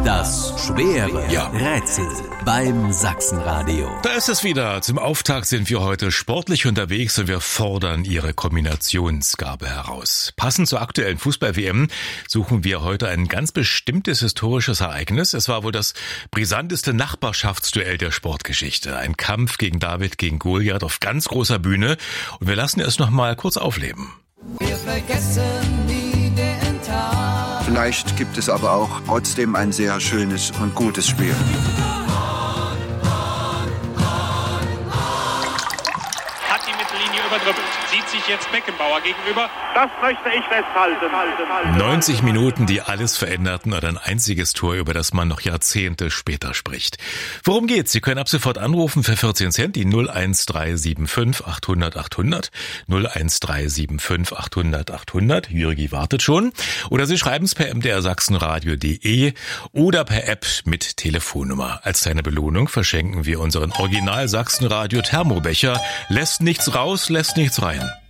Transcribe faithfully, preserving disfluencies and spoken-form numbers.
Das schwere Ja. Rätsel beim Sachsenradio. Da ist es wieder. Zum Auftakt sind wir heute sportlich unterwegs und wir fordern Ihre Kombinationsgabe heraus. Passend zur aktuellen Fußball-W M suchen wir heute ein ganz bestimmtes historisches Ereignis. Es war wohl das brisanteste Nachbarschaftsduell der Sportgeschichte. Ein Kampf gegen David gegen Goliath auf ganz großer Bühne. Und wir lassen es noch mal kurz aufleben. Wir vergessen nie den Tag. Vielleicht gibt es aber auch trotzdem ein sehr schönes und gutes Spiel. Hat die Mittellinie überdrüppelt. Sieht sich jetzt Beckenbauer gegenüber. Das möchte ich festhalten. neunzig Minuten, die alles veränderten und ein einziges Tor, über das man noch Jahrzehnte später spricht. Worum geht's? Sie können ab sofort anrufen für vierzehn Cent, die null eins drei sieben fünf achthundert achthundert, null eins drei sieben fünf achthundert achthundert. Jürgi wartet schon. Oder Sie schreiben es per m d r sachsenradio punkt de oder per App mit Telefonnummer. Als kleine Belohnung verschenken wir unseren Original Sachsenradio Thermobecher. Lässt nichts raus, lässt nichts rein.